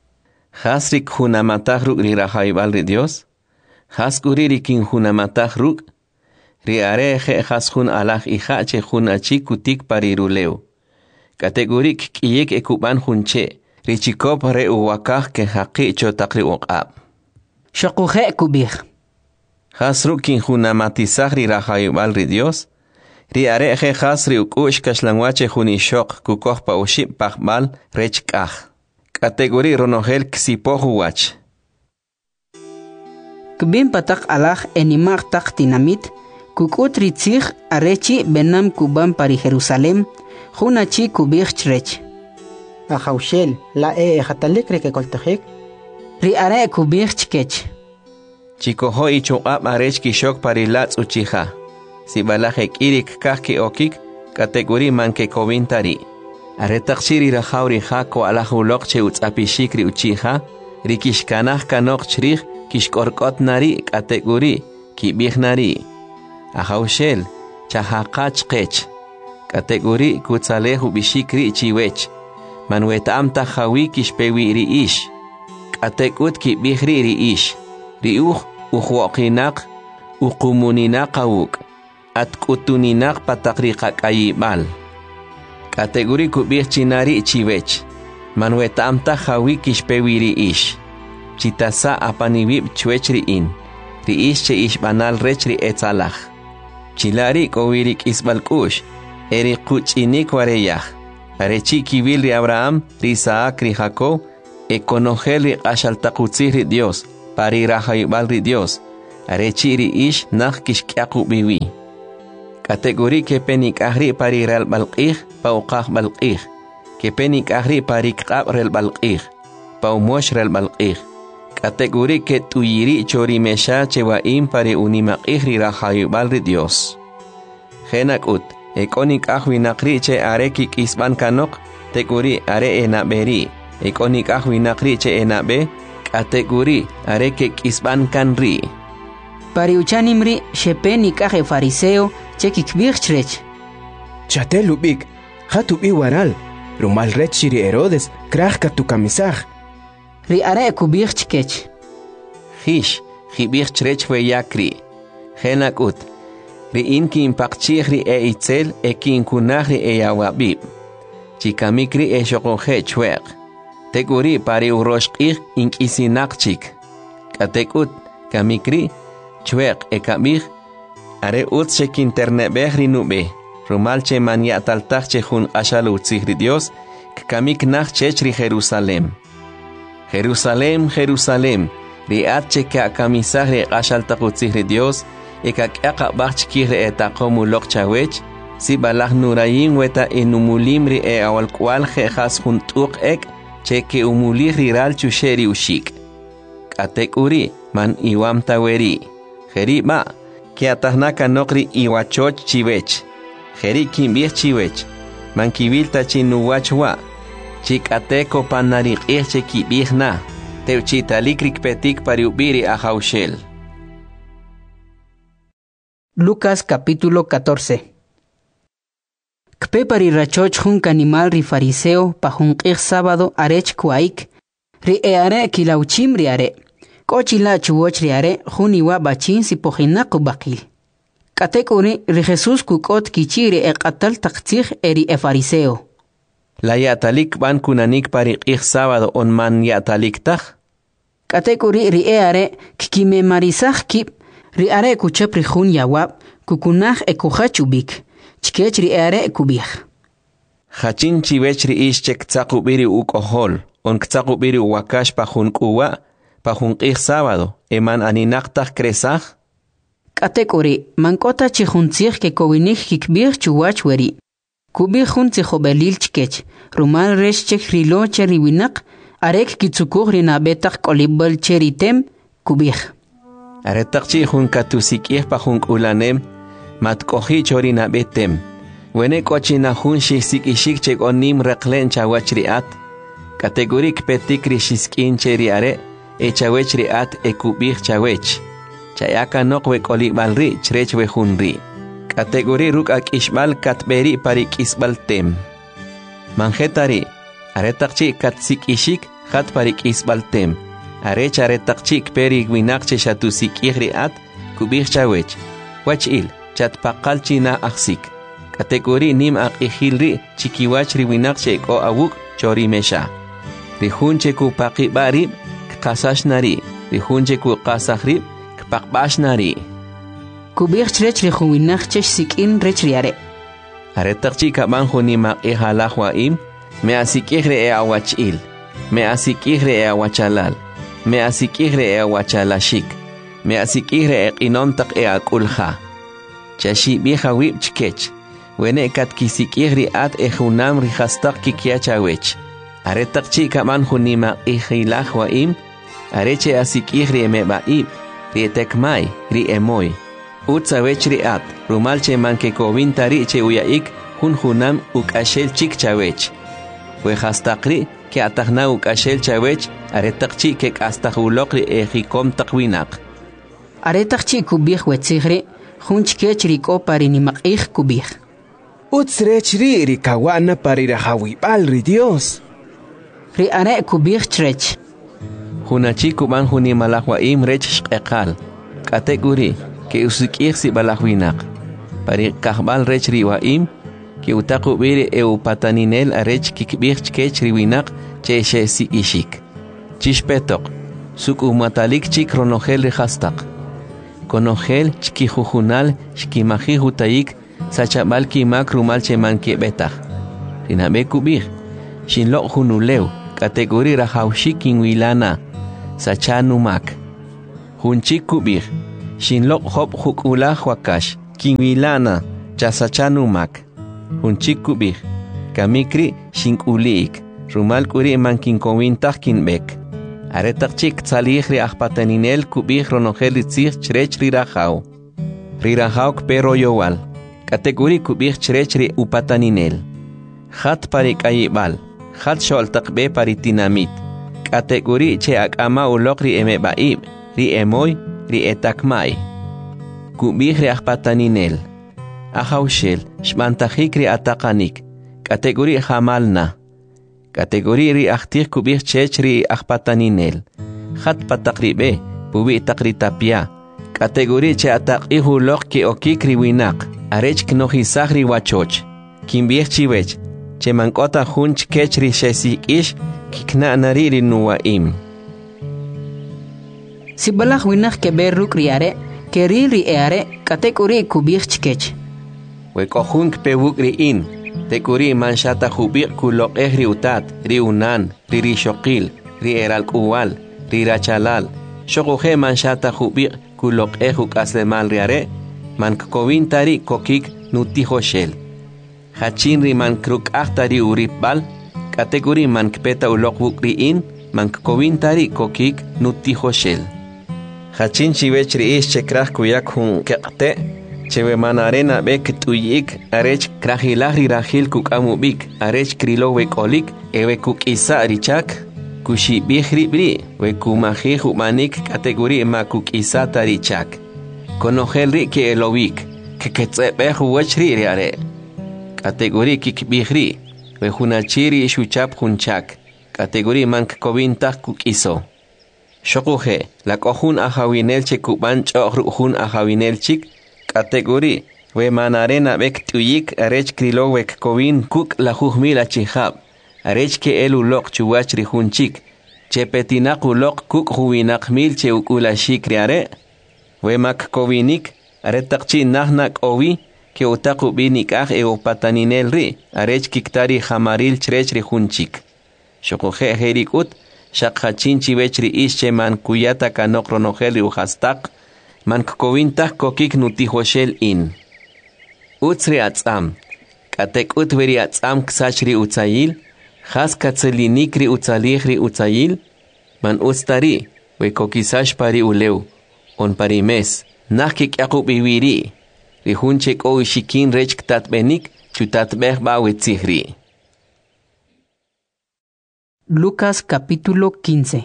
Hasrik hunamatach ruk ri rahaibal ri Dios. Haskuri ri kin hunamatach ruk. Ri are je haskun alach ija che hunachi kutik pariruleu. Kategorik kiyek ekuban hunche. Richikop re uwakah ke haqi chotakri uqab. Shokuje kubir. Hasru kin hunamatizach ri rahayubal ri Dios. Ri are je hasri ukush kashlangwache hunishok kukoh pa uship pachbal rechkah. Kategori ronogel ksipohuwach. Kubin patak alach enimag tak tinamit. Kukut ritzich arechi benam kuban pari Jerusalem. Hunachi kubir chrech. Ahaushel, la ejatalik rekekoltajek. Ri are kubir chkech. Chikoho ichungab arech kishok parilatz uchija. Si balajek irik kahki okik, kategori manke kovintari. Aretakshiri rajauri jako alajulok che utzapishikri uchija. Rikishkanach kanok chrich kishkorkot nari kategori kibih nari. Ahaushel, chahakach kech. Kategori kutzalehu bishikri chiwech. Manuetam tahawi kishpewi ri ish. Katekut kibihri ri ish. Riuh uhuokinak ukumuниnak awuk. At kutuninak patakriqak ayibal. Kategori kubih chinari chiwech. Manuetam tahawi kishpewi ri ish. Chitasa apanibib chwech ri in. Ri ish che ish banal rech ri etzalach. Chilari kowirik isbalkush. Eri kuchinik wareyah. Arechi kibil ri Abraham, ri Isaac, ri Jacob, ekonogel ri ashaltakutzih ri Dios. pari rahayubal ri Dios arechi ri ish nak kishkiaku biwi kategori ke penik ahri pari real balqih pauqah balqih ke penik ahri pari qab real balqih pau mosh real balqih kategori ke tuyiri chori mesha chewaim pari unimaqih ri rahayubal ri Dios Henakut ekonik ahwinakri che are kikisban kanok teguri are enaberi ekonik ahwinakri che enabe kategori are kikisban kanri Pariuchanimri shepenik ahe fariseo che kikbirchrech Chatelubik hatubi waral rumal rechiri Herodes krahka tu kamisaj Ri are kubirchkech Hish hibirchrech we yakri Henakut Ri inki impakchihri itzel kin kunahri yawabib. Chikamikri shokohe chweq. Teguri pari uroshqih inkisinakchik. Katekut kamikri chweq kamih are utshek internet behri nube. Rumalche manya taltachche hun ashalu tzihri Dios kamik nach chechri Jerusalem. Jerusalem, Jerusalem. Ri atche ka kamisahri ashal taqutzihri Dios. Ekak bachkire etakomu lokchawech si balah nurayin weta enumulimri awal kwal khas juntuk ek cheke umulihri ral chusheri ushik katekuri man iwam taweri kheri ma kiatahnaka nokri iwachoch chiwech kheri kimbih chiwech man kibilta chinuwachwa chikateko panariq chekibihna teuchitalikrik petik pariubiri ahaushel Lucas capítulo 14 Kpe pari rachoch jun animal ri fariseo pa jun sábado arech kuaik ri are kilauchim ri are kochila chuoch ri are jun iwa bachin si pojinaku bakil katekuri ri Jesus kukot kichiri qatal taqtij eri fariseo La yatalik ban kunanik pari sábado on man yatalik taj katekuri ri are kime marisaj kip Ri are kuchapri jun yawab kukunaj ekujachubik chkech ri are kubih Hachin chiwech ri ish chek tsaqubiri ukohol on ktsaqubiri wakash pa jun kuwa pa jun sábado eman aninaqtaj kresaj Katekori mankota chijuntzij ke kowinik kikbih chuwach weri kubih jun tzijobelil chkech rumal resh chek rilo cheri winak arek kitsukuj ri nabetaj kolibal cheritem kubih Aretakchi jun katusikih pa jun ulanem matkohi chorina betem wene kochina jun shisikishik chek onim reklen chawachriat kategorik petikri shiskin cheri are echawechriat ekubih chawech chayaka nokwe kolibalri chrechwe junri kategori ruk akishbal katberi parik isbaltem manjetari aretakchi katsikishik khat parik isbaltem Arech aretakchik peri winakche shatusik ihriat kubih chawech wachil chat pakalchina aksik kategori nim ak ihilri chikiwachri winakche ko awuk chori mesha rihunche ku paqi bari qasashnari rihunche ku qasahri qpaqbashnari kubih chrech rihuinakche sikin rechriare aretakchik abanjo nim ak ihalahwaim me asikihre awachil me asikihre awachalal me asikihre wachalashik me asikihre inontak akulha chashi biha wib chkech wene kat kisikihri at ehunam rihastak kikiachawech aretak chika man hunima ihilah waim areche asikihri mebaib rietekmai ri emoy utsawech riat rumalche manke kovintari che uyaik hunam ukashel chikchawech we hastakri que atahna ukashel chawech aretakchi que astahulokri ejikom takwinak aretakchi kubih wetzigre junchkech riko parinimakih kubih utsrechri rikawana parirahawibal ri Dios ri are kubih chrech hunachi kuban hunimalahwaim rech shqeqal kategori que usikih si balahwinak pari kahbal rech riwaim que utaku biri pataninel arech kikbih chkech riwinak cheshe si ishik chishpetok suk matalik chik ronogel rehastak konogel chkijujunal shkimaji hutayik sachabal kimak rumal cheman kebetaj rinabe kubih shinlo junuleu kategori rahawshikin wilana sachanumak Hunchik kubih. Shinlok hop hukula wakash. Kinwilana. Chasachanumak. Hunchik kubih. Kamikri shinkulik. Rumal kuri mankinkowintak kinbek. Aretakchik tzalihri ahpataninel kubih ronohelitzich chrech rirajao. Rirajao kpero yowal. Kategori kubih chrechri upataninel. Hat parikayibal. Hat sholtakbe paritinamit. Kategori che akama ulok ri emebaib. Ri emoy, ri etakmai. Kubih ri ahpataninel. Ahaushel, shmantajik ri atakanik. Kategori hamalna. Kategori ri ahtir kubih chech ri ahpataninel. Hat patakribe, pubi takritapia. Kategori che atakihu lok ki okik ri winak. Arech knohisag ri wachoch. Kimbih chiwech. Che mankota hunch kech ri shesik ish. Kikna nari ri nuwaim. Si balah winak keber ruk riare. Keri ri eare. Kategori kubih chkech. Wekohunk pewuk ri in. Tekuri manshata hubik kulok ri utat, ri unan, ri shokil, ri eral kuwal, ri rachalal. Shokohe manshata hubik kulok huk aslemal riare, man kovintari kokik nutihoshel. Hachin ri man kruk ahtari uripbal, kategori man kpeta ulok wuk ri in, man kovintari kokik nutihoshel. Hachin chivech ri ish chekrach kuyak hun kekte, Chewe manarena bek tuyik, arech krahilahri rahil kuk amubik, arech krilo wekolik, ewe kuk isa richak, kushi bihri bri, we kumahi humanik kategori ma kuk isa tarichak. Konohelri ke elowik, ke ketsebehu wachri riare. Kategori kik bihri, we hunachiri shuchap hunchak, kategori mank kovintak kuk iso. Shokuhe, la kohun ahawinel che kuban chohruhun ahawinel chik, Kategori, we manarena bek tuyik arech krilo wek kovin kuk la juhmila chihab. Arech ke elu lok chuwach rihunchik. Che petinak ulok kuk huwinak mil che ukula shikriare. We mak kovinik, aretakchi nahnak owi, ke utaku binik ah pataninel ri. Arech kiktari hamaril chrech rihunchik. Shokohe herikut, shakhachin chiwechri ische man kuyata kanok ronoheli uhastak. Man kovintah kokik nutihoshel in. Utsri atzam. Katek utveri atzam ksachri utzayil. Has katzelinikri utzalihri utzayil. Man ustari. We kokisash pari uleu. On pari mes. Nakik yakub iwiri. Rihunchek o shikin rech ktatbenik. Chutatbeh ba wetzihri. Lucas capítulo 15.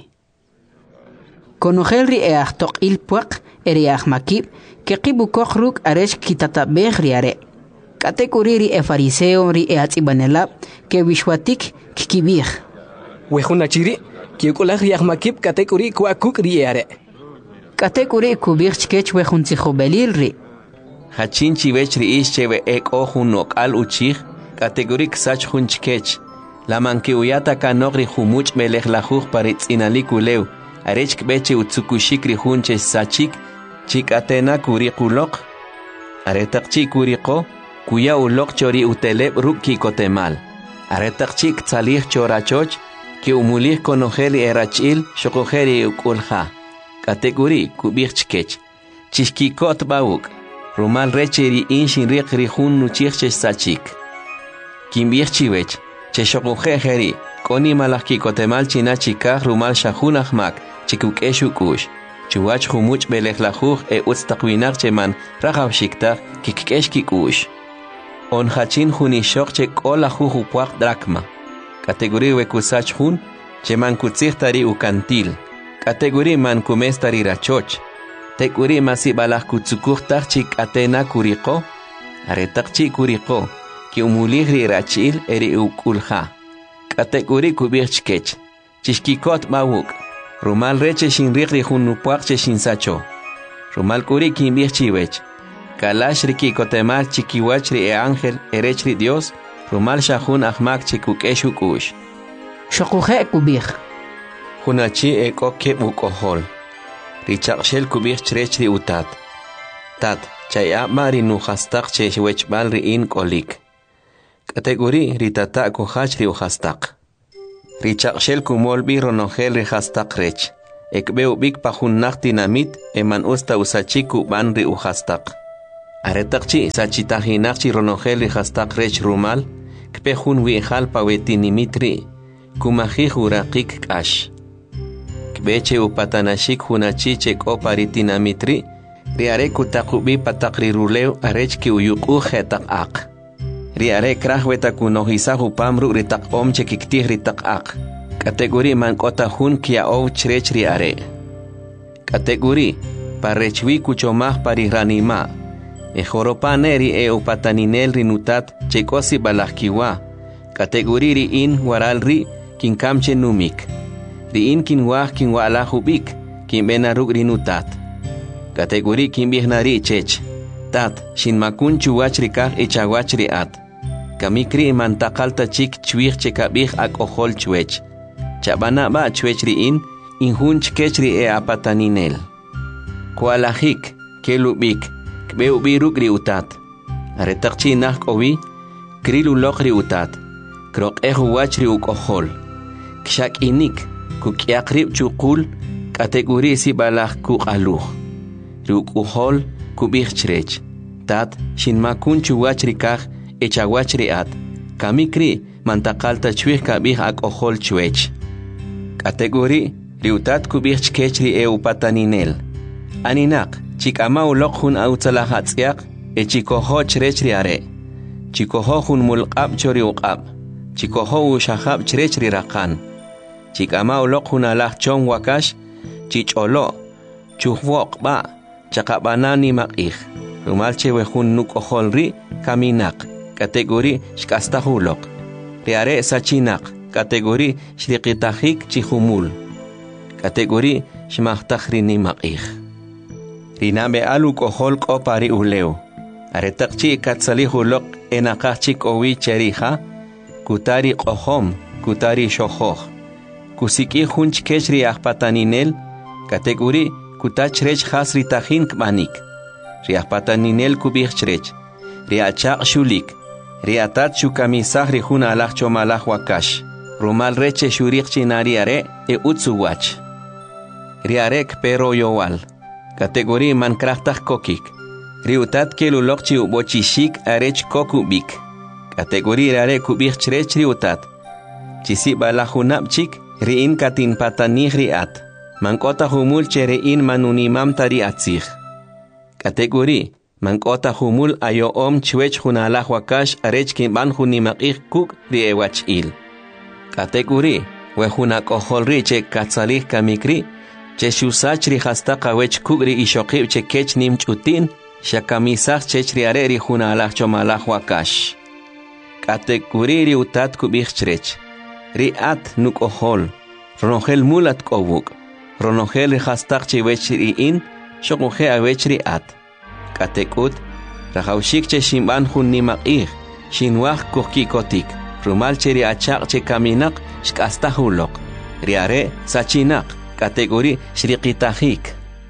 Konohelri eachtok ilpuak. Eriach makib, que kibukok ruk aresh kitatabeh riare. Kategori e fariseo ri e atzibanelab, que wishwatik kikibih. Wehunachiri, que ukulach riach makib kategori kuakuk riare. Kategori kubih chkech wehunzichobelil ri. Hachin chivech ri ischewe ek ohunok al uchich, kategori ksach hunchkech. La manke uyata kanogri humuch melech lajuch paritz inalikuleu. Arech kbeche utsukushik ri hunche sachik. Chik atena kuri kulok. Aretak chik kuriko. Kuya ulok chori uteleb ruki kotemal. Aretak chik tzalih chorachoch. Ki umulih konoheli erachil. Shokoheri ukulha. Kategori kubih chkech. Chishkikot bauk. Rumal recheri inshin rik rihun nuchich sachik. Kimbih chiwech. Che shokoheri. Koni malaki kotemal chinachikah rumal shahunahmak. Chikuk eshukush. Chuwach humuch belech lajuch utstakwinach cheman rajav shiktak kikesh kikush. On hachin hunishok che kol lajuch upuach drakma. Kategori wekusach hun cheman kutsichtari ukantil. Kategori man kumestari rachoch. Tekuri masibalach kutsukuchtach chik atena kuriko. Aretak chik kuriko. Ki umulihri rachil eri ukulha. Kategori kubirchkech. Chishkikot mawuk. Rumal reche shin rikri hunupuakche shin sacho. Rumal kuri kimbih chiwech. Kalash riki kotemal chikiwachri e ángel erechri Dios. Rumal shahun ahmak chikukeshu kush. Shokuhe kubih. Hunachi eko kebukohol. Richakshel kubih chrechri utat. Tat, chaya mari nuhastak cheshwech balri in kolik. Kategori ritata kohachri uhastak. Richakshel kumol biro nohel rihastak rech. ekbeu bik pajunnaq tinamit eman usta usachiku ban ri uhastaq. Aretaqchi sachitajinaqchi ronojel ri hastaq rech rumal, kpe jun wi'jal pawetinimit ri, kumajij uraqik k'ax. Kbeche upatanashik junachi chek'o paritinamit ri are kutaqubi pataq ri ruleu arech ki uyuq'u jetaq aq. Ri are kraj wetakunojisaj upamru ri taq'om chekiktij ri taq aq. Kategori man k'ota jun kia'ow chrech ri are. Kategori parrechwi kuchomaj parijranima. Ejoropane ri upataninel ri nutat chekosi balajkiwa. Kategori ri in waral ri kinkamche numik. Ri in kinwaj kinwalajubik kinbenaruk ri nutat. Kategori kinbihnari chech. Tat shinmakun chuwach ri kaj ichawach ri at. Kamikri mantakalta chik chwij chekabij akojol chwech. Chabana ba chwech ri in hun chkech ri apataninel. Kualajik kelubik kbeubiruk ri utat. Aretakchi nak owi krilulok ri utat. Krok wach ri ukojol. Kshak inik kukiakrib chukul kategori si balaj kukaluj. Ri ukojol kubij chrech. Tat shinmakun chuwach ri kaj echawach ri at. Kamikri mantakalta chwij kabij akojol chwech. Kategori ri utat kubij chkech ri upataninel. Aninak chikama ulok jun autzalajatz'iaq chikojo chrech ri are. Chikojo jun mulq'ab chori uq'ab. Chikojo ushajab chrech ri raqan. Chikama ulok jun alaj chon wakash chich'olo chujwoq ba chaqabanani maq'ij. Rumal chewe jun nukojol ri kaminak. Kategori shk'astajulok. Ri are sachinaq. Kategori shriqitajik chihumul. Kategori shmajtaj ri nimaq'ij. Rinabe alu kohol kopari uleu. Aretaqchi katsalihulok enaqachik owi cherija. Kutari kohom, kutari shohoj. Kusiki hunch kechri ahpataninel. Kategori kutachrech has ritajin kbanik. Riahpataninel kubichrech. Riachaq shulik. Riatat shukamisaj rijun alaj chomalaj wakash. Rumal reche shurik chinari are utsuwach. Riarek pero yowal. Kategori man krachtaj kokik. Riutat kelulokchi ubochishik arech kokubik. Kategori rare kubich chrech riutat. Chisi balajunapchik riin katin patanih riat. Mankota humul cherein manunimam tari atzij. Kategori mankota humul ayoom chwech junalaj wakash arech kimban junimaqij kuk riewach il. Kategori wejunakojol riche katsalij kamikri. Cheshusach ri hastaq awech kugri ishoqib chekech nim chutin, shakamisaj chech ri are ri junalaj chomalaj wakash. Kategori ri utat kubij chrech. Ri at nukojol. Ronojel mulat kobuk. Ronojel ri hastaq chewech ri in, shokuje awech ri at. Katekut, rajawshik che shimban jun nimaqij, shinwaj kukikotik. Rumal che ri achaq che kaminak shkastajulok. Ri are sachinak. Kategori shriqitajik.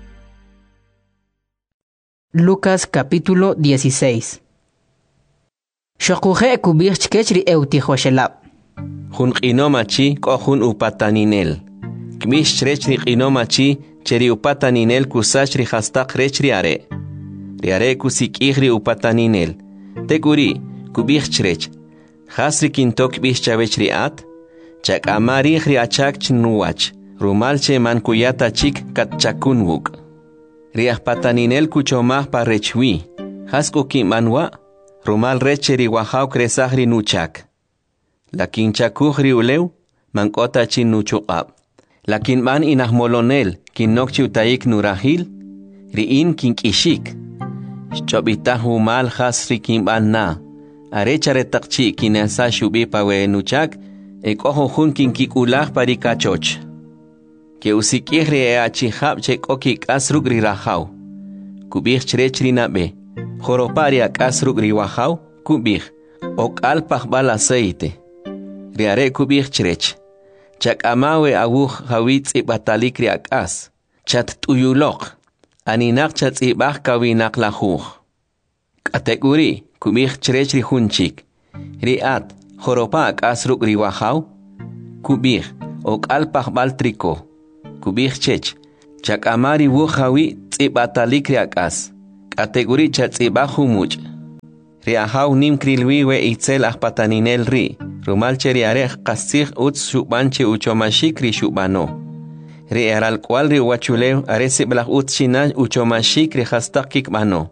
Lucas capítulo 16. Shokuje kubich chkechri eutijoshelab. Jun qinomachi ko jun upataninel. Kmish chrechri qinomachi cheri upataninel kusachri hastaq rechri are. Riare kusikihri upataninel. Teguri kubich chrech. Hasri kintok bish chavechri at. Chak amarihri achak chnuwach. Rumalche mankuyata chik katchakunwuk. Riahpataninel kuchomaj parrechwi. Hasku kimanwa. Rumal recheri wahaw kresajri nuchak. Lakin chakujri uleu. Mankota chin nuchuqab. Lakin man inahmolonel kinokchi utaik nurahil. Riin kinkishik. Chobitahu mal hasri kinban na. Arechare takchi kinasa shubi pawe nuchak. Ekojo jun kinkikulaj parikachoch. Que usikihri achihab chekoki kasruk ri rajaw. Kubij chrechri nabe. Joropari kasruk ri wajaw, kubij. Ok alpaj bal aceite. Riare kubij chrech. Chak amawe awuj hawitz ibatalik ri akas. Chat tuyulok. Aninak chat ibaj kawinak lajuj. Kategori kubij chrechri hunchik. Riat joropa kasruk ri wajaw. Kubij ok alpaj bal triko. kubih chech chakamari wuhawi tzibatalik riakas kategori chatsibahu much riahaw nim krilwi we itzel ahpataninel ri rumalche riarech qasig uts shubanche uchomashik ri shubano ri eral cual ri wachulew aresi blah uts china uchomashik ri hastakik mano.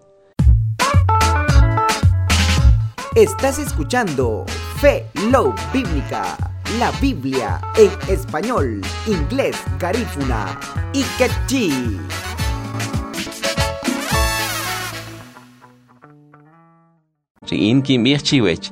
Estás escuchando Fe Love Bíblica, la Biblia en español, inglés, garífuna y quechí. Riin kim chiwech